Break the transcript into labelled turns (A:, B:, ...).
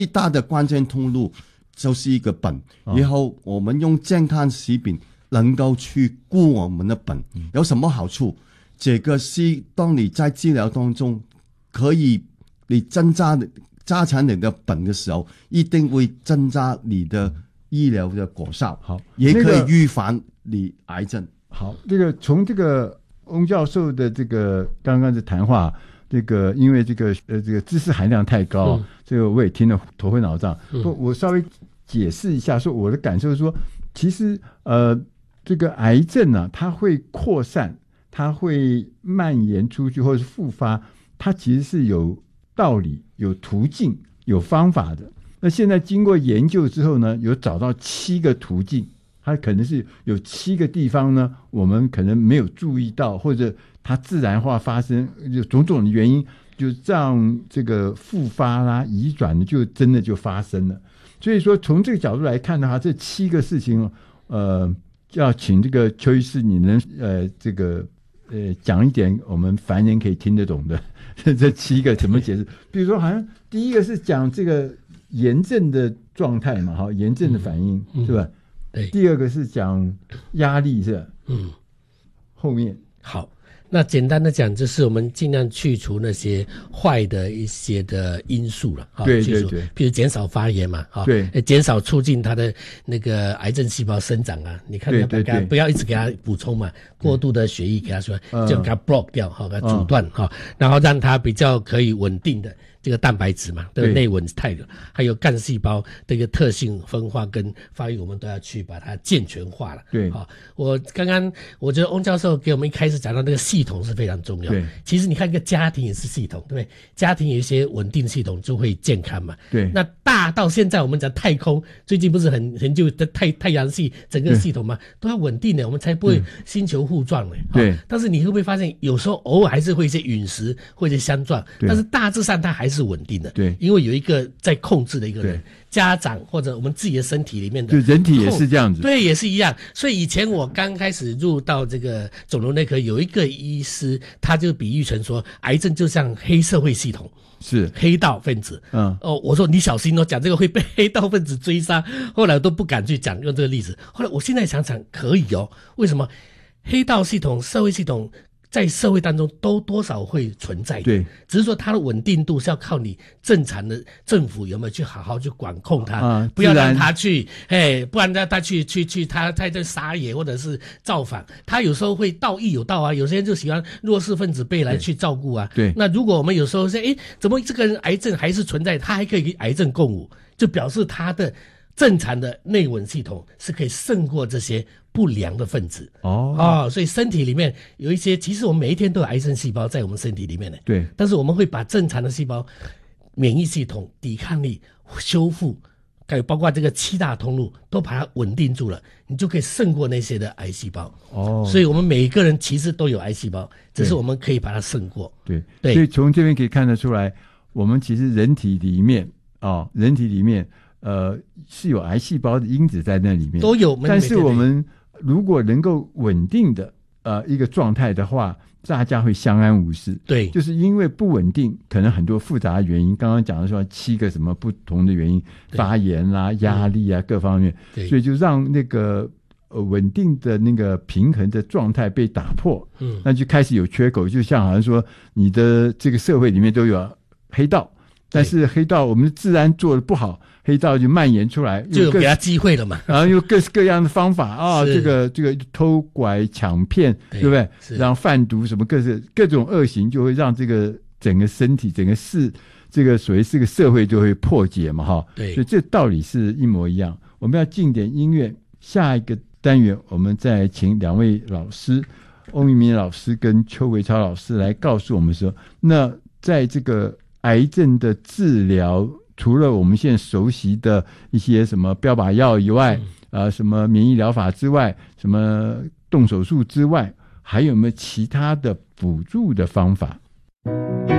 A: 最大的关键通路就是一个本，然后我们用健康食品能够去顾我们的本，有什么好处？这个是当你在治疗当中可以你加强你的本的时候，一定会增加你的医疗的果效，好，也可以预防你癌症。
B: 好，这个从这个翁教授的这个刚刚的谈话，这个因为这个知识含量太高，这个我也听得头昏脑胀。我稍微解释一下，说我的感受是说，其实这个癌症啊，它会扩散，它会蔓延出去，或者是复发，它其实是有道理、有途径、有方法的。那现在经过研究之后呢，有找到7个途径，它可能是有7个地方呢，我们可能没有注意到，或者它自然化发生，就种种的原因，就让这个复发啦、移转的就真的就发生了。所以说，从这个角度来看的话，这7个事情，要请这个邱医师，你能讲一点我们凡人可以听得懂的这7个怎么解释？比如说，好像第一个是讲这个炎症的状态嘛，哈，炎症的反应，是吧？
C: 对。
B: 第二个是讲压力，是吧？后面
C: 好。那简单的讲，就是我们尽量去除那些坏的一些的因素了，
B: 对对对，
C: 比如减少发炎嘛，
B: 对，
C: 减少促进它的那个癌症细胞生长啊。你看，不要一直给它补充嘛，过度的血液给它说，就给它 block 掉，给它阻断然后让它比较可以稳定的这个蛋白质嘛，这个内稳态的，还有干细胞的一个特性分化跟发育，我们都要去把它健全化了。
B: 对，
C: 我刚刚我觉得翁教授给我们一开始讲到那个系统是非常重要。
B: 对，
C: 其实你看一个家庭也是系统，对不对？家庭有一些稳定系统就会健康嘛。
B: 对，
C: 那大到现在我们讲太空，最近不是很就太阳系整个系统嘛，都要稳定的，我们才不会星球互撞的。
B: 对，
C: 但是你会不会发现，有时候偶尔还是会一些陨石或者相撞，但是大致上它还是稳定的。
B: 对，
C: 因为有一个在控制的一个人，家长或者我们自己的身体里面的，
B: 就人体也是这样子。
C: 对，也是一样。所以以前我刚开始入到这个肿瘤内科，有一个医师，他就比喻成说，癌症就像黑社会系统。
B: 是
C: 黑道分子，我说你小心哦，讲这个会被黑道分子追杀。后来我都不敢去讲用这个例子。后来我现在想想可以哦，为什么？黑道系统、社会系统在社会当中都多少会存在的，
B: 对，
C: 只是说它的稳定度是要靠你正常的政府有没有去好好去管控它，不要让它去，不然让它去他在撒野或者是造反，他有时候会道义有道啊，有些人就喜欢弱势分子被来去照顾啊，
B: 对，
C: 那如果我们有时候说，怎么这个人癌症还是存在，他还可以跟癌症共舞，就表示他的正常的内稳系统是可以胜过这些不良的分子所以身体里面有一些，其实我们每一天都有癌症细胞在我们身体里面的，
B: 对，
C: 但是我们会把正常的细胞、免疫系统、抵抗力、修复，还有包括这个7大通路都把它稳定住了，你就可以胜过那些的癌细胞。所以我们每一个人其实都有癌细胞，只是我们可以把它胜过。
B: 对，所以从这边可以看得出来，我们其实人体里面是有癌细胞的因子在那里面，
C: 都有。
B: 但是我们如果能够稳定的一个状态的话，大家会相安无事。
C: 对，
B: 就是因为不稳定，可能很多复杂的原因，刚刚讲的说7个什么不同的原因，发炎啦、压力啊各方面，所以就让那个稳定的那个平衡的状态被打破，那就开始有缺口，就像好像说你的这个社会里面都有黑道，但是黑道我们自然做的不好，黑道就蔓延出来，
C: 就有给他机会了嘛，
B: 然后用各式各样的方法这个偷拐抢骗，对不对？然后贩毒什么各种恶行，就会让这个整个身体整个这个所谓这个社会就会破解嘛，
C: 对，
B: 所以这道理是一模一样。我们要进点音乐，下一个单元我们再请2位老师，翁玉明老师跟邱维超老师来告诉我们说，那在这个癌症的治疗，除了我们现在熟悉的一些什么标靶药以外，什么免疫疗法之外，什么动手术之外，还有没有其他的辅助的方法？